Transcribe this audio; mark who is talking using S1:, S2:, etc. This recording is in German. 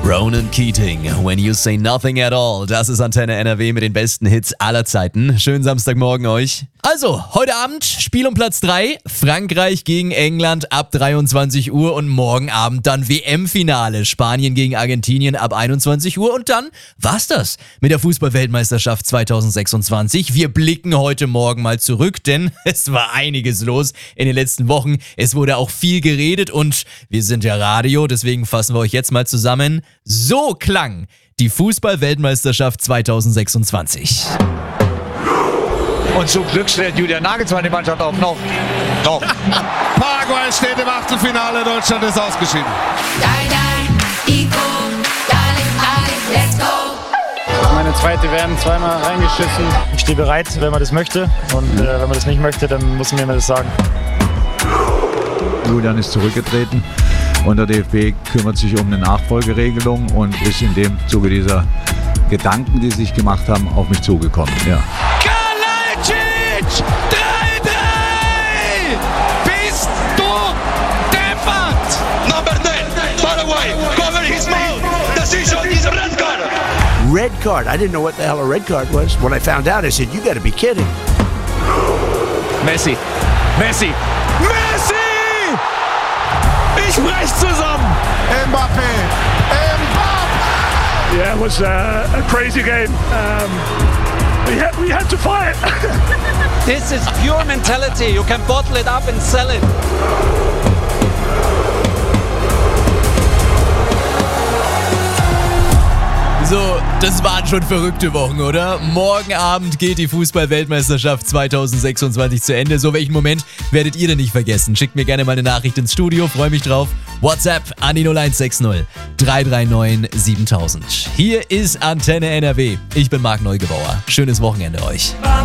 S1: Ronan Keating, When You Say Nothing at All. Das ist Antenne NRW mit den besten Hits aller Zeiten. Schönen Samstagmorgen euch. Also, heute Abend Spiel um Platz 3. Frankreich gegen England ab 23 Uhr und morgen Abend dann WM-Finale. Spanien gegen Argentinien ab 21 Uhr und dann war's das mit der Fußball-Weltmeisterschaft 2026. Wir blicken heute Morgen mal zurück, denn es war einiges los in den letzten Wochen. Es wurde auch viel geredet und wir sind ja Radio, deswegen fassen wir euch jetzt mal zusammen. So klang die Fußball-Weltmeisterschaft 2026.
S2: Und zum Glück stellt Julian Nagelsmann die Mannschaft auf. Noch.
S3: Paraguay steht im Achtelfinale, Deutschland ist ausgeschieden.
S4: Let's go!
S5: Meine zweite werden zweimal reingeschissen. Ich stehe bereit, wenn man das möchte. Und wenn man das nicht möchte, dann muss man mir das sagen.
S6: Julian ist zurückgetreten und der DFB kümmert sich um eine Nachfolgeregelung und ist in dem Zuge dieser Gedanken, die sich gemacht haben, auf mich zugekommen. Ja.
S3: Kalajdzic! 3-3! Bist du deppert?
S7: Number 10, Paraguay, cover his mouth. Decision is a red card.
S8: Red card. I didn't know what the hell a red card was. When I found out, I said, you got to be kidding.
S2: Messi! Ich brech zusammen!
S3: Mbappé!
S5: Yeah, it was a crazy game. We had to fight.
S9: This is pure mentality. You can bottle it up and sell it.
S1: So, das waren schon verrückte Wochen, oder? Morgen Abend geht die Fußball-Weltmeisterschaft 2026 zu Ende. So, welchen Moment werdet ihr denn nicht vergessen? Schickt mir gerne mal eine Nachricht ins Studio, freue mich drauf. WhatsApp an die 0160 339 7000. Hier ist Antenne NRW. Ich bin Marc Neugebauer. Schönes Wochenende euch.